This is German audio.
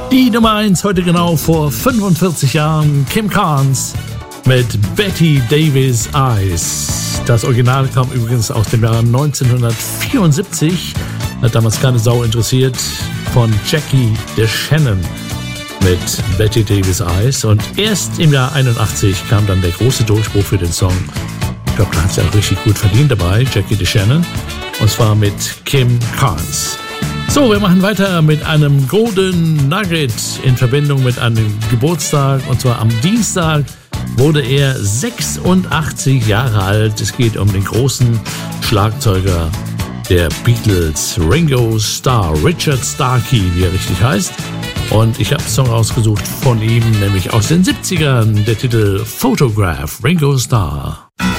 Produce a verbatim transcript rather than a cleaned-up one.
Die Nummer eins heute genau vor fünfundvierzig Jahren, Kim Carnes mit Betty Davis Eyes. Das Original kam übrigens aus dem Jahr neunzehnhundertvierundsiebzig, hat damals keine Sau interessiert, von Jackie DeShannon mit Betty Davis Eyes. Und erst im Jahr einundachtzig kam dann der große Durchbruch für den Song. Ich glaube, da hat sie auch richtig gut verdient dabei, Jackie DeShannon. Und zwar mit Kim Carnes. So, wir machen weiter mit einem Golden Nugget in Verbindung mit einem Geburtstag. Und zwar am Dienstag wurde er sechsundachtzig Jahre alt. Es geht um den großen Schlagzeuger der Beatles, Ringo Starr, Richard Starkey, wie er richtig heißt. Und ich habe einen Song ausgesucht von ihm, nämlich aus den siebzigern, der Titel Photograph, Ringo Starr.